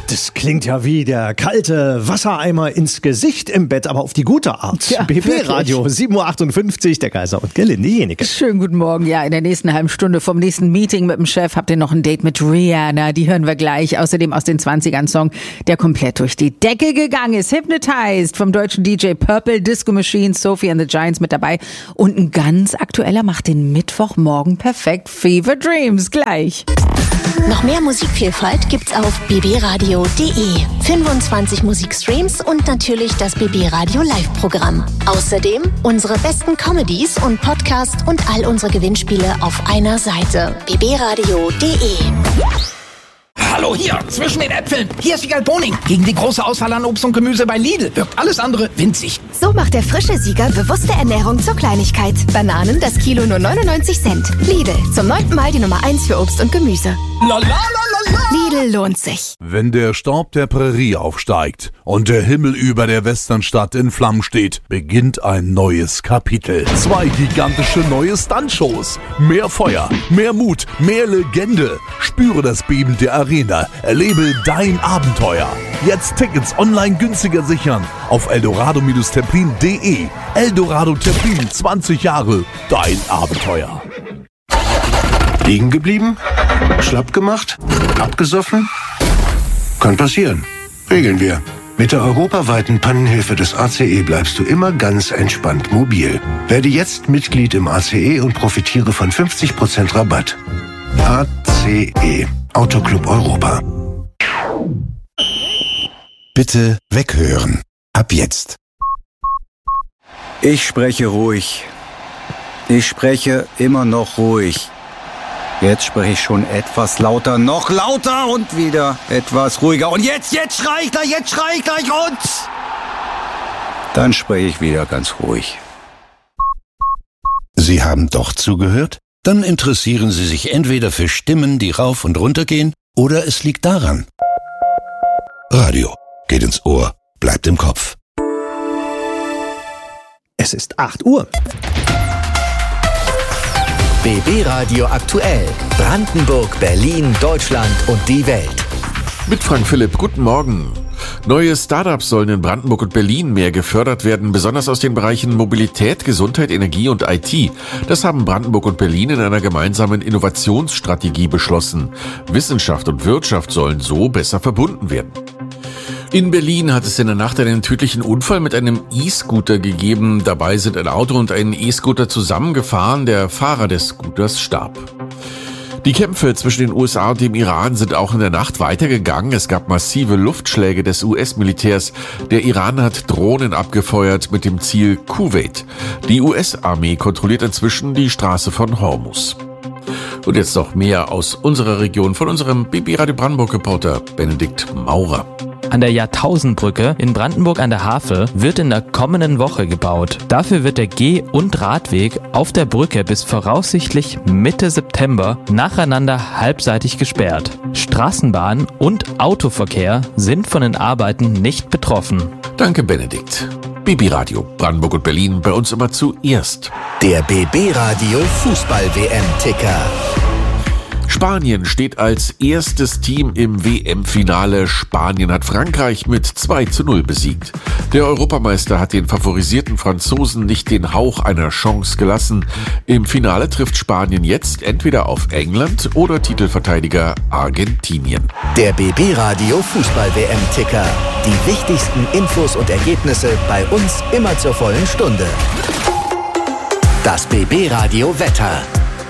Das klingt ja wie der kalte Wassereimer ins Gesicht im Bett, aber auf die gute Art. Ja, BB Radio, 7.58 Uhr, der Kaiser und Gelinde Jenike. Schönen guten Morgen. Ja, in der nächsten halben Stunde vom nächsten Meeting mit dem Chef habt ihr noch ein Date mit Rihanna. Die hören wir gleich. Außerdem aus den 20ern Song, der komplett durch die Decke gegangen ist. Hypnotized vom deutschen DJ Purple, Disco Machine, Sophie and the Giants mit dabei. Und ein ganz aktueller macht den Mittwochmorgen perfekt. Fever Dreams gleich. Noch mehr Musikvielfalt gibt's auf bbradio.de. 25 Musikstreams und natürlich das BB Radio Live-Programm. Außerdem unsere besten Comedies und Podcasts und all unsere Gewinnspiele auf einer Seite. bbradio.de. Hallo hier, zwischen den Äpfeln. Hier ist Wiegald Boning. Gegen die große Auswahl an Obst und Gemüse bei Lidl wirkt alles andere winzig. So macht der frische Sieger bewusste Ernährung zur Kleinigkeit. Bananen, das Kilo nur 99 Cent. Lidl, zum 9. Mal die Nummer 1 für Obst und Gemüse. Lidl lohnt sich. Wenn der Staub der Prärie aufsteigt und der Himmel über der Westernstadt in Flammen steht, beginnt ein neues Kapitel. 2 gigantische neue Stuntshows. Mehr Feuer, mehr Mut, mehr Legende. Spüre das Beben der Arena. Erlebe dein Abenteuer. Jetzt Tickets online günstiger sichern auf eldorado-terplin.de. Eldorado Terplin, 20 Jahre. Dein Abenteuer. Liegen geblieben? Schlapp gemacht? Abgesoffen? Kann passieren. Regeln wir. Mit der europaweiten Pannenhilfe des ACE bleibst du immer ganz entspannt mobil. Werde jetzt Mitglied im ACE und profitiere von 50% Rabatt. ACE. Autoclub Europa. Bitte weghören. Ab jetzt. Ich spreche ruhig. Ich spreche immer noch ruhig. Jetzt spreche ich schon etwas lauter, noch lauter und wieder etwas ruhiger. Und jetzt schrei ich gleich und... Dann spreche ich wieder ganz ruhig. Sie haben doch zugehört? Dann interessieren Sie sich entweder für Stimmen, die rauf und runter gehen, oder es liegt daran. Radio geht ins Ohr, bleibt im Kopf. Es ist 8 Uhr. BB Radio aktuell. Brandenburg, Berlin, Deutschland und die Welt. Mit Frank Philipp, guten Morgen. Neue Startups sollen in Brandenburg und Berlin mehr gefördert werden, besonders aus den Bereichen Mobilität, Gesundheit, Energie und IT. Das haben Brandenburg und Berlin in einer gemeinsamen Innovationsstrategie beschlossen. Wissenschaft und Wirtschaft sollen so besser verbunden werden. In Berlin hat es in der Nacht einen tödlichen Unfall mit einem E-Scooter gegeben. Dabei sind ein Auto und ein E-Scooter zusammengefahren. Der Fahrer des Scooters starb. Die Kämpfe zwischen den USA und dem Iran sind auch in der Nacht weitergegangen. Es gab massive Luftschläge des US-Militärs. Der Iran hat Drohnen abgefeuert mit dem Ziel Kuwait. Die US-Armee kontrolliert inzwischen die Straße von Hormuz. Und jetzt noch mehr aus unserer Region von unserem BB Radio Brandenburg-Reporter Benedikt Maurer. An der Jahrtausendbrücke in Brandenburg an der Havel wird in der kommenden Woche gebaut. Dafür wird der Geh- und Radweg auf der Brücke bis voraussichtlich Mitte September nacheinander halbseitig gesperrt. Straßenbahn und Autoverkehr sind von den Arbeiten nicht betroffen. Danke, Benedikt. BB Radio Brandenburg und Berlin, bei uns immer zuerst. Der BB Radio Fußball-WM-Ticker. Spanien steht als erstes Team im WM-Finale. Spanien hat Frankreich mit 2:0 besiegt. Der Europameister hat den favorisierten Franzosen nicht den Hauch einer Chance gelassen. Im Finale trifft Spanien jetzt entweder auf England oder Titelverteidiger Argentinien. Der BB Radio Fußball-WM-Ticker. Die wichtigsten Infos und Ergebnisse bei uns immer zur vollen Stunde. Das BB Radio Wetter.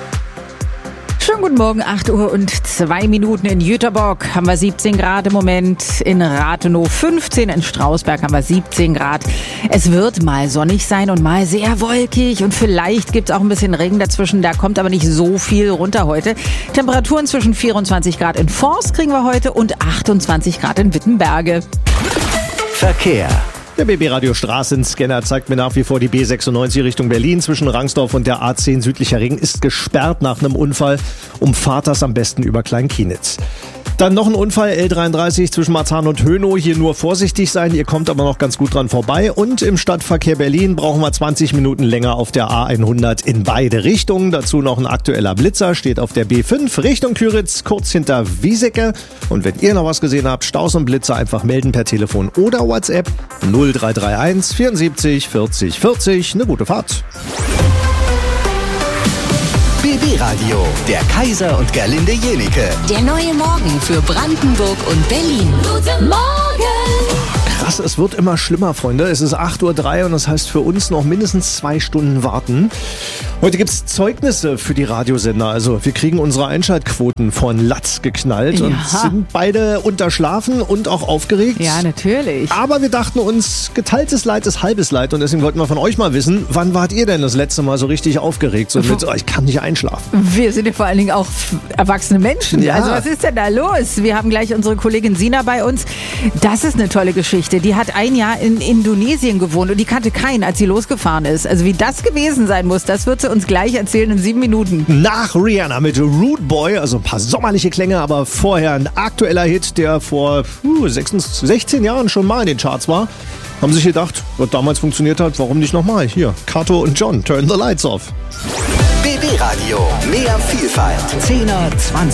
Schönen guten Morgen, 8 Uhr und 2 Minuten in Jüterbock haben wir 17 Grad im Moment, in Rathenow 15, in Strausberg haben wir 17 Grad. Es wird mal sonnig sein und mal sehr wolkig und vielleicht gibt es auch ein bisschen Regen dazwischen, da kommt aber nicht so viel runter heute. Temperaturen zwischen 24 Grad in Forst kriegen wir heute und 28 Grad in Wittenberge. Verkehr. Der BB-Radio Straßenscanner zeigt mir nach wie vor die B96 Richtung Berlin. Zwischen Rangsdorf und der A10 südlicher Ring ist gesperrt nach einem Unfall. Umfahrt das am besten über Kleinkienitz. Dann noch ein Unfall, L33 zwischen Marzahn und Hönow. Hier nur vorsichtig sein, ihr kommt aber noch ganz gut dran vorbei. Und im Stadtverkehr Berlin brauchen wir 20 Minuten länger auf der A100 in beide Richtungen. Dazu noch ein aktueller Blitzer, steht auf der B5 Richtung Küritz, kurz hinter Wiesecke. Und wenn ihr noch was gesehen habt, Staus und Blitzer einfach melden per Telefon oder WhatsApp 0331 74 40 40. Eine gute Fahrt. BB Radio, der Kaiser und Gerlinde Jenike. Der neue Morgen für Brandenburg und Berlin. Guten Morgen! Krass, es wird immer schlimmer, Freunde. Es ist 8:03 Uhr und das heißt für uns noch mindestens 2 Stunden warten. Heute gibt es Zeugnisse für die Radiosender. Also wir kriegen unsere Einschaltquoten von Latz geknallt und sind beide unterschlafen und auch aufgeregt. Ja, natürlich. Aber wir dachten uns, geteiltes Leid ist halbes Leid und deswegen wollten wir von euch mal wissen, wann wart ihr denn das letzte Mal so richtig aufgeregt? So mit, ich kann nicht einschlafen. Wir sind ja vor allen Dingen auch erwachsene Menschen. Ja. Also was ist denn da los? Wir haben gleich unsere Kollegin Sina bei uns. Das ist eine tolle Geschichte. Die hat ein Jahr in Indonesien gewohnt und die kannte keinen, als sie losgefahren ist. Also wie das gewesen sein muss, das wird sie uns gleich erzählen in 7 Minuten. Nach Rihanna mit Rude Boy, also ein paar sommerliche Klänge, aber vorher ein aktueller Hit, der vor 16 Jahren schon mal in den Charts war. Haben sich gedacht, was damals funktioniert hat, warum nicht nochmal? Hier, Kato und John, Turn the Lights Off. BB Radio, mehr Vielfalt. 10er, 20